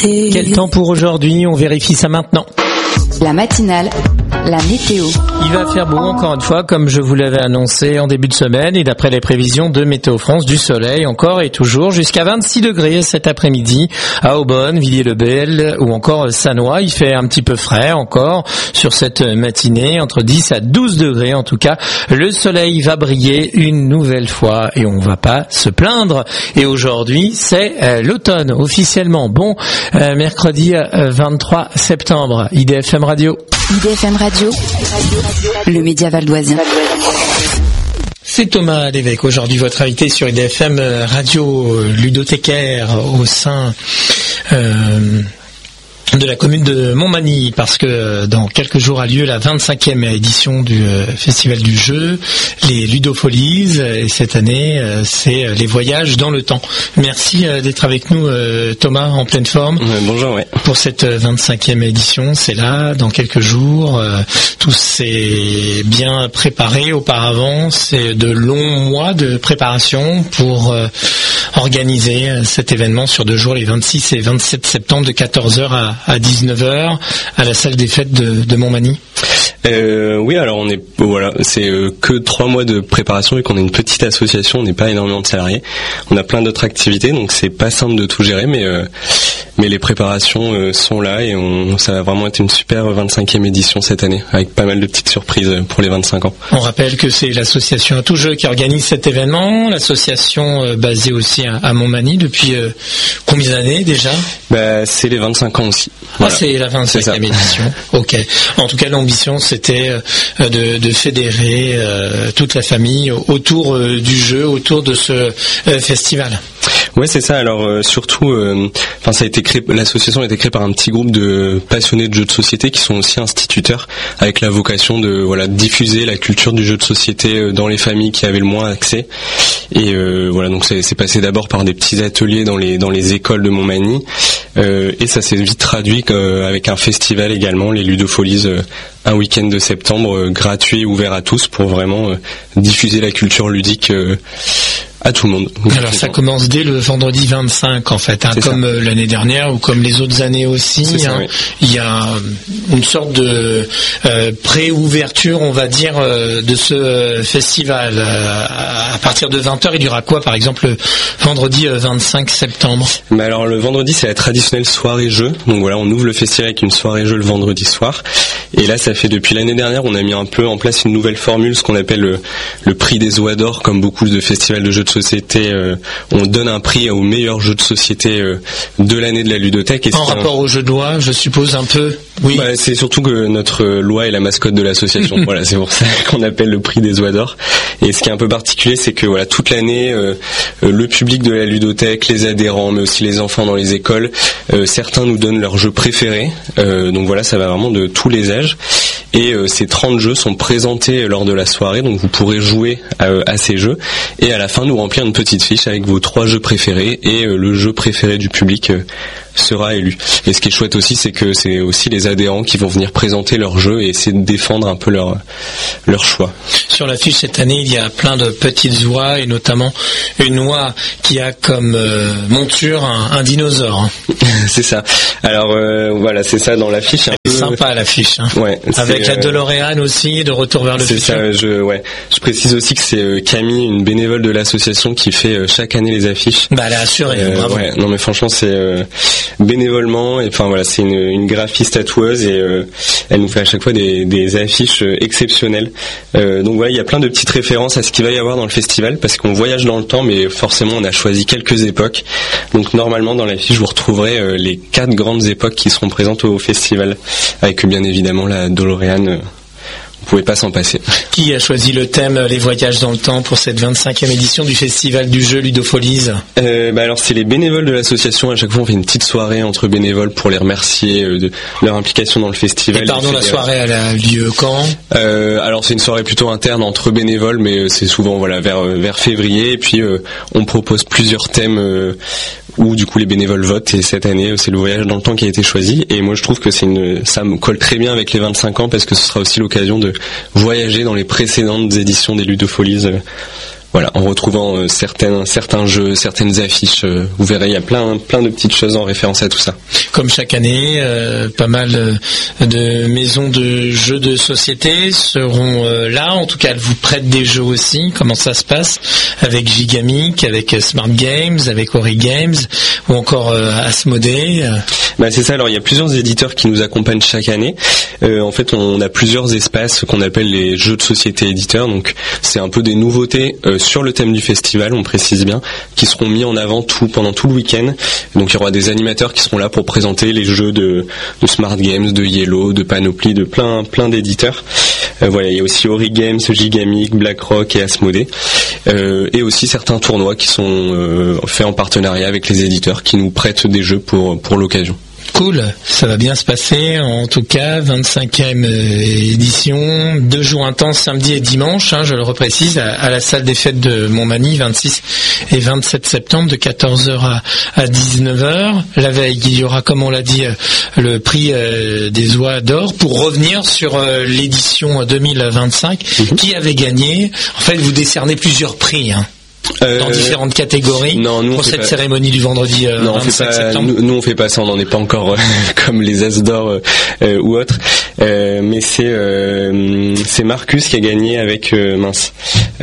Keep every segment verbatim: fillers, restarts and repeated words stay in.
chanter. Quel temps pour aujourd'hui? On vérifie ça maintenant. La matinale, la météo. Il va faire beau encore une fois, comme je vous l'avais annoncé en début de semaine, et d'après les prévisions de Météo France, du soleil encore et toujours jusqu'à vingt-six degrés cet après-midi à Aubonne, Villiers-le-Bel ou encore Sannois. Il fait un petit peu frais encore sur cette matinée, entre dix à douze degrés en tout cas. Le soleil va briller une nouvelle fois et on va pas se plaindre. Et aujourd'hui, c'est euh, l'automne officiellement. Bon, euh, mercredi euh, vingt-trois septembre, I D F M Radio. I D F M Radio, le média valdoisien. C'est Thomas Lévesque, aujourd'hui votre invité sur I D F M Radio, ludothécaire au sein euh, de la commune de Montmagny, parce que dans quelques jours a lieu la vingt-cinquième édition du euh, Festival du Jeu, les Ludofolies, et cette année euh, c'est les voyages dans le temps. Merci euh, d'être avec nous euh, Thomas, en pleine forme. Ouais, bonjour, ouais. Pour cette vingt-cinquième édition, c'est là, dans quelques jours, euh, tout s'est bien préparé auparavant, c'est de longs mois de préparation pour euh, organiser cet événement sur deux jours, les vingt-six et vingt-sept septembre, de quatorze heures à à dix-neuf heures à la salle des fêtes de, de Montmagny. Euh, oui, alors on est voilà, c'est euh, que trois mois de préparation et qu'on est une petite association, on n'est pas énormément de salariés. On a plein d'autres activités, donc c'est pas simple de tout gérer, mais euh, mais les préparations euh, sont là et on, ça va vraiment être une super vingt-cinquième édition cette année, avec pas mal de petites surprises pour les vingt-cinq ans. On rappelle que c'est l'association À Tout Jeu qui organise cet événement, l'association euh, basée aussi à, à Montmagny depuis euh, combien d'années déjà? Bah, c'est les vingt-cinq ans aussi. Voilà. Ah, c'est la vingt-cinquième édition. Ok. En tout cas, l'ambition c'était euh, de, de fédérer euh, toute la famille autour euh, du jeu, autour de ce euh, festival. Ouais, c'est ça. Alors euh, surtout, euh, enfin ça a été créé, l'association a été créée par un petit groupe de passionnés de jeux de société qui sont aussi instituteurs, avec la vocation de voilà diffuser la culture du jeu de société dans les familles qui avaient le moins accès. Et euh, voilà, donc c'est, c'est passé d'abord par des petits ateliers dans les dans les écoles de Montmagny, euh, et ça s'est vite traduit euh, avec un festival également, les Ludofolies, euh, un week-end de septembre euh, gratuit, ouvert à tous, pour vraiment euh, diffuser la culture ludique euh, à tout le monde. Alors ça commence dès le vendredi vingt-cinq en fait, hein, comme euh, l'année dernière ou comme les autres années aussi. Ça, hein. oui. Il y a une sorte de euh, pré-ouverture, on va dire, euh, de ce euh, festival. Euh, à partir de vingt heures, il y aura quoi par exemple le vendredi euh, vingt-cinq septembre? Mais alors le vendredi c'est la traditionnelle soirée jeu. Donc voilà, on ouvre le festival avec une soirée jeu le vendredi soir. Et là ça fait depuis l'année dernière, on a mis un peu en place une nouvelle formule, ce qu'on appelle le, le prix des oies d'or, comme beaucoup de festivals de jeux de société, euh, on donne un prix aux meilleurs jeux de société euh, de l'année de la ludothèque. Et en rapport un... au jeu de loi, je suppose un peu. Oui. Bah, c'est surtout que notre loi est la mascotte de l'association. Voilà, c'est pour ça qu'on appelle le prix des oies d'or. Et ce qui est un peu particulier, c'est que voilà, toute l'année, euh, le public de la ludothèque, les adhérents, mais aussi les enfants dans les écoles, euh, certains nous donnent leurs jeux préférés. Euh, donc voilà, ça va vraiment de tous les âges. Et euh, ces trente jeux sont présentés lors de la soirée, donc vous pourrez jouer à, à ces jeux. Et à la fin, nous remplir une petite fiche avec vos trois jeux préférés, et euh, le jeu préféré du public euh, sera élu. Et ce qui est chouette aussi, c'est que c'est aussi les adhérents qui vont venir présenter leur jeu et essayer de défendre un peu leur leur choix. Sur l'affiche cette année, il y a plein de petites oies, et notamment une oie qui a comme euh, monture un, un dinosaure. C'est ça. Alors euh, voilà, c'est ça dans l'affiche. C'est peu... sympa l'affiche. Hein. Ouais. Avec la DeLorean aussi, de Retour vers le c'est futur. C'est ça. Je ouais. Je précise aussi que c'est euh, Camille, une bénévole de l'association, qui fait euh, chaque année les affiches. Bah elle a assuré. Euh, bravo. Ouais. Non mais franchement c'est euh, bénévolement, et enfin voilà, c'est une, une graphiste tatoueuse, et euh, elle nous fait à chaque fois des, des affiches exceptionnelles. Euh, donc voilà, il y a plein de petites références à ce qu'il va y avoir dans le festival, parce qu'on voyage dans le temps, mais forcément on a choisi quelques époques. Donc normalement dans l'affiche vous retrouverez euh, les quatre grandes époques qui seront présentes au festival, avec bien évidemment la DeLorean. Euh, Vous pouvez pas s'en passer. Qui a choisi le thème les voyages dans le temps pour cette vingt-cinquième édition du Festival du Jeu Ludofolies? euh, bah alors c'est les bénévoles de l'association. À chaque fois on fait une petite soirée entre bénévoles pour les remercier euh, de leur implication dans le festival. Et pardon, la soirée elle a lieu quand? euh, Alors c'est une soirée plutôt interne entre bénévoles, mais c'est souvent voilà vers vers février. Et puis euh, on propose plusieurs thèmes euh, où du coup les bénévoles votent, et cette année c'est le voyage dans le temps qui a été choisi. Et moi je trouve que c'est une, ça me colle très bien avec les vingt-cinq ans, parce que ce sera aussi l'occasion de voyager dans les précédentes éditions des Ludofolies voilà, en retrouvant euh, certains certains jeux, certaines affiches, euh, vous verrez, il y a plein plein de petites choses en référence à tout ça. Comme chaque année, euh, pas mal de maisons de jeux de société seront euh, là. En tout cas, elles vous prêtent des jeux aussi. Comment ça se passe avec Gigamic, avec Smart Games, avec Ori Games ou encore euh, Asmodée? Bah c'est ça. Alors il y a plusieurs éditeurs qui nous accompagnent chaque année. Euh, en fait, on a plusieurs espaces qu'on appelle les jeux de société éditeurs. Donc c'est un peu des nouveautés euh, sur le thème du festival, on précise bien, qui seront mis en avant tout pendant tout le week-end. Donc il y aura des animateurs qui seront là pour présenter les jeux de, de Smart Games, de Yellow, de Panoply, de plein plein d'éditeurs. Euh, voilà, il y a aussi Ori Games, Gigamic, BlackRock et Asmodée. Euh, et aussi certains tournois qui sont euh, faits en partenariat avec les éditeurs qui nous prêtent des jeux pour pour l'occasion. Cool, ça va bien se passer. En tout cas, vingt-cinquième édition, deux jours intenses, samedi et dimanche, hein, je le reprécise, à, à la salle des fêtes de Montmagny, vingt-six et vingt-sept septembre, de quatorze heures à, à dix-neuf heures. La veille, il y aura, comme on l'a dit, le prix euh, des oies d'or. Pour revenir sur euh, l'édition deux mille vingt-cinq, mmh. qui avait gagné. En fait, vous décernez plusieurs prix, hein. Euh, dans différentes catégories non, nous, pour cette pas... cérémonie du vendredi euh, non, vingt-cinq pas, septembre. Nous, nous on fait pas ça, on n'en est pas encore euh, comme les As d'or euh, ou autres. Euh, mais c'est euh, c'est Marcus qui a gagné avec euh, mince.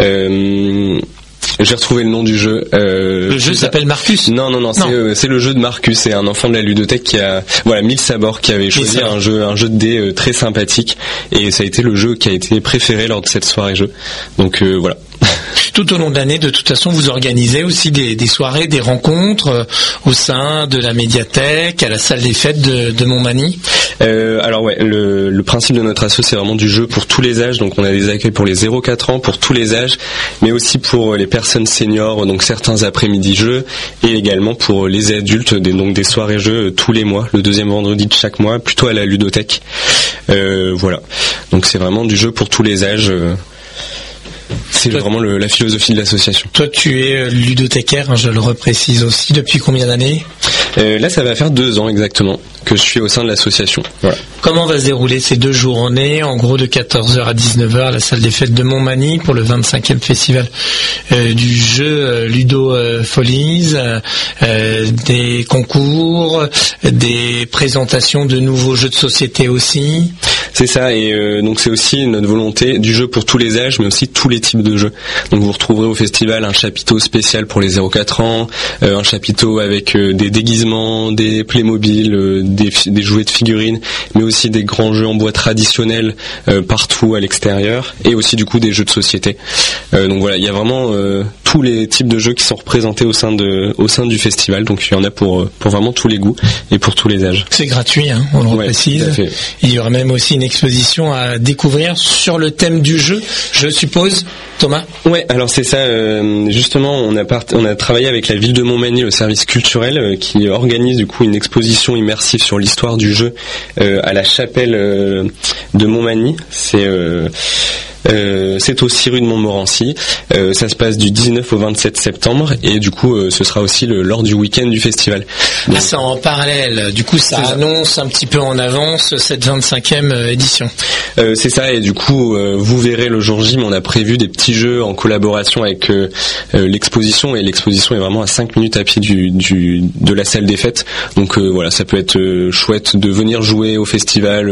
Euh, J'ai retrouvé le nom du jeu. Euh, le jeu s'appelle Marcus. Non, non, non, non. C'est, euh, c'est le jeu de Marcus. C'est un enfant de la ludothèque qui a, voilà, Mille Sabords, qui avait choisi un jeu, un jeu de dés euh, très sympathique, et ça a été le jeu qui a été préféré lors de cette soirée jeu. Donc euh, voilà. Tout au long de l'année, de toute façon, vous organisez aussi des, des soirées, des rencontres euh, au sein de la médiathèque, à la salle des fêtes de, de Montmagny. Euh, alors ouais, le, le principe de notre asso, c'est vraiment du jeu pour tous les âges. Donc on a des accueils pour les zéro quatre ans, pour tous les âges, mais aussi pour les personnes seniors, donc certains après-midi jeux, et également pour les adultes, des, donc des soirées jeux tous les mois, le deuxième vendredi de chaque mois, plutôt à la ludothèque. Euh, voilà. Donc c'est vraiment du jeu pour tous les âges. Euh, C'est toi, vraiment le, la philosophie de l'association. Toi, tu es ludothécaire, hein, je le reprécise aussi. Depuis combien d'années ? euh, Là, ça va faire deux ans exactement que je suis au sein de l'association. Voilà. Comment va se dérouler ces deux journées ? En gros, de quatorze heures à dix-neuf heures, à la salle des fêtes de Montmagny pour le vingt-cinquième festival euh, du jeu euh, Ludo euh, Folies, euh, des concours, des présentations de nouveaux jeux de société aussi. C'est ça, et euh, donc c'est aussi notre volonté du jeu pour tous les âges, mais aussi tous les types de jeux. Donc vous retrouverez au festival un chapiteau spécial pour les zéro quatre ans, euh, un chapiteau avec euh, des déguisements, des Playmobil, euh, des, des jouets de figurines, mais aussi des grands jeux en bois traditionnels euh, partout à l'extérieur, et aussi du coup des jeux de société. Euh, donc voilà, il y a vraiment euh, tous les types de jeux qui sont représentés au sein de au sein du festival. Donc il y en a pour pour vraiment tous les goûts et pour tous les âges. C'est gratuit, hein, on le ouais, précise. Il y aura même aussi une exposition à découvrir sur le thème du jeu, je suppose, Thomas. Ouais, alors c'est ça. Euh, justement, on a part, on a travaillé avec la ville de Montmagny, le service culturel, euh, qui organise du coup une exposition immersive sur l'histoire du jeu euh, à la chapelle euh, de Montmagny. C'est euh, Euh, c'est aussi rue de Montmorency. Euh, ça se passe du dix-neuf au vingt-sept septembre, et du coup euh, ce sera aussi le, lors du week-end du festival. Donc, ah, c'est en parallèle. Du coup, ça annonce ça. un petit peu en avance cette vingt-cinquième édition. Euh, c'est ça, et du coup euh, vous verrez le jour J, mais on a prévu des petits jeux en collaboration avec euh, euh, l'exposition, et l'exposition est vraiment à cinq minutes à pied du, du de la salle des fêtes. Donc euh, voilà, ça peut être euh, chouette de venir jouer au festival.